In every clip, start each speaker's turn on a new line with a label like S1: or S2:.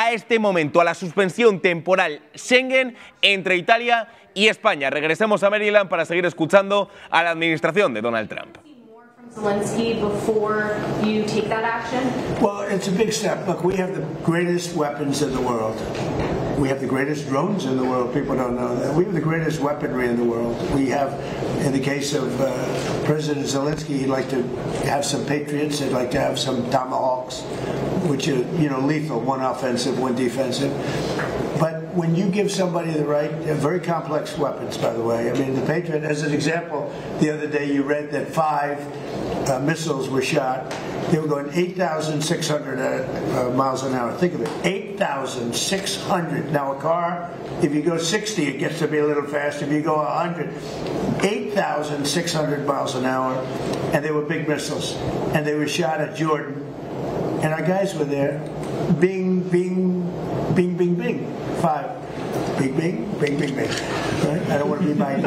S1: a este momento, a la suspensión temporal Schengen entre Italia y España. Regresemos a Maryland para seguir escuchando a la administración de Donald Trump.
S2: Zelensky before you take that action?
S3: Well, it's a big step. Look, we have the greatest weapons in the world. We have the greatest drones in the world. People don't know that. We have the greatest weaponry in the world. We have, in the case of President Zelensky, he'd like to have some Patriots. He'd like to have some Tomahawks, which are, lethal, one offensive, one defensive. But when you give somebody the right, very complex weapons, by the way. I mean, the Patriot, as an example, the other day you read that 5 missiles were shot. They were going 8,600 miles an hour. Think of it, 8,600. Now a car, if you go 60, it gets to be a little faster. If you go 100, 8,600 miles an hour. And they were big missiles. And they were shot at Jordan. And our guys were there. Bing, bing, bing, bing, bing. 5. Bing, bing, bing, bing, bing. Right? I don't want to be binding.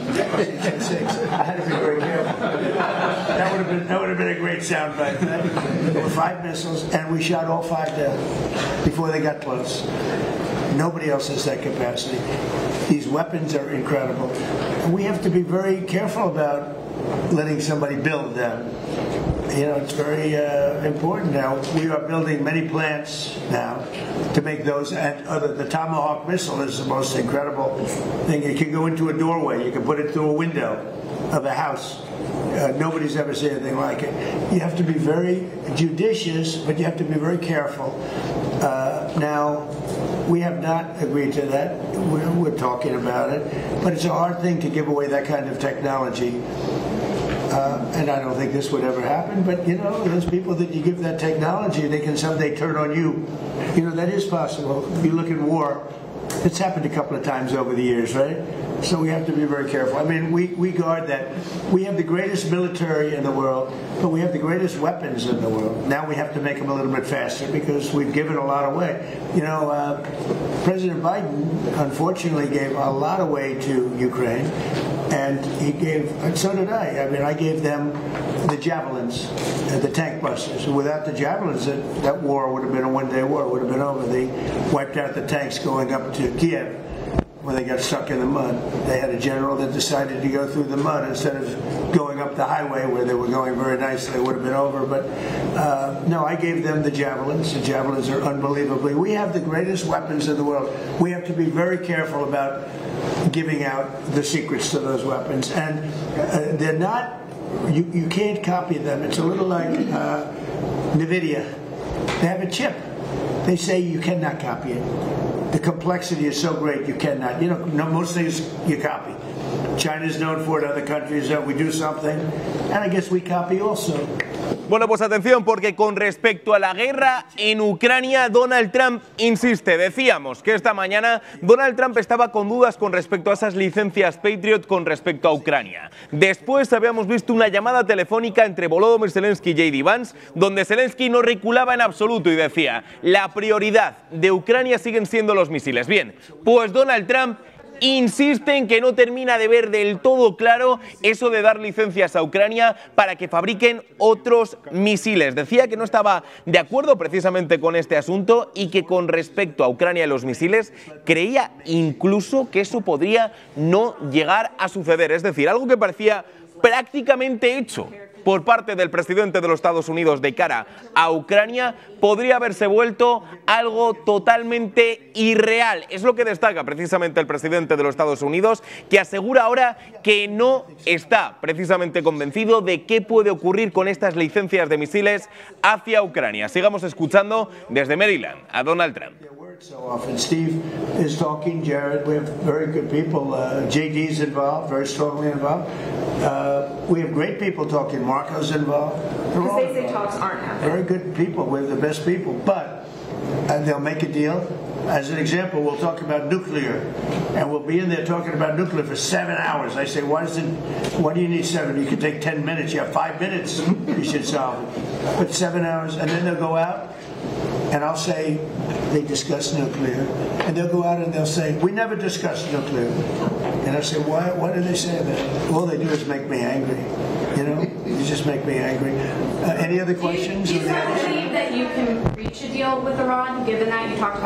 S3: I had to be very careful. That would have been a great soundbite. Right? There were 5 missiles, and we shot all 5 down before they got close. Nobody else has that capacity. These weapons are incredible. And we have to be very careful about letting somebody build them. It's very important now. We are building many plants now to make those, and the Tomahawk missile is the most incredible thing. It can go into a doorway. You can put it through a window of a house. Nobody's ever seen anything like it. You have to be very judicious, but you have to be very careful. Now, we have not agreed to that. We're talking about it, but it's a hard thing to give away that kind of technology. And I don't think this would ever happen, but those people that you give that technology, they can someday turn on you. That is possible. If you look at war, it's happened a couple of times over the years, right? So we have to be very careful. I mean, we guard that. We have the greatest military in the world, but we have the greatest weapons in the world. Now we have to make them a little bit faster because we've given a lot away. President Biden, unfortunately, gave a lot away to Ukraine. And so did I. I mean, I gave them the javelins, the tank busters. Without the javelins, that war would have been a one-day war. It would have been over. They wiped out the tanks going up to Kiev when they got stuck in the mud. They had a general that decided to go through the mud instead of going up the highway where they were going very nice. They would have been over. But no, I gave them the javelins. The javelins are unbelievably. We have the greatest weapons in the world. We have to be very careful about giving out the secrets to those weapons, and they're not. You can't copy them. It's a little like NVIDIA. They have a chip. They say you cannot copy it. The complexity is so great you cannot. Most things you copy. China's known for it. Other countries we do something, and I guess we copy also.
S1: Bueno, pues atención, porque con respecto a la guerra en Ucrania, Donald Trump insiste. Decíamos que esta mañana Donald Trump estaba con dudas con respecto a esas licencias Patriot con respecto a Ucrania. Después habíamos visto una llamada telefónica entre Volodymyr Zelensky y J.D. Vance, donde Zelensky no reculaba en absoluto y decía: la prioridad de Ucrania siguen siendo los misiles. Bien, pues Donald Trump insiste en que no termina de ver del todo claro eso de dar licencias a Ucrania para que fabriquen otros misiles. Decía que no estaba de acuerdo precisamente con este asunto y que con respecto a Ucrania y los misiles creía incluso que eso podría no llegar a suceder. Es decir, algo que parecía prácticamente hecho por parte del presidente de los Estados Unidos de cara a Ucrania podría haberse vuelto algo totalmente irreal. Es lo que destaca precisamente el presidente de los Estados Unidos, que asegura ahora que no está precisamente convencido de qué puede ocurrir con estas licencias de misiles hacia Ucrania. Sigamos escuchando desde Maryland a Donald Trump.
S3: So often. Steve is talking, Jared, we have very good people. JD's involved, very strongly involved. We have great people talking. Marco's involved.
S2: Because they say talks aren't happening.
S3: Very good people. We have the best people. But they'll make a deal. As an example, we'll talk about nuclear. And we'll be in there talking about nuclear for 7 hours. I say, why do you need 7? You can take 10 minutes. You have 5 minutes. You should solve it. But 7 hours. And then they'll go out. And I'll say, they discuss nuclear. And they'll go out and they'll say, we never discussed nuclear. And I say, why do they say that? All they do is make me angry. You just make me angry. Any other questions?
S2: Do you believe that you can reach a deal with Iran, given that you talked about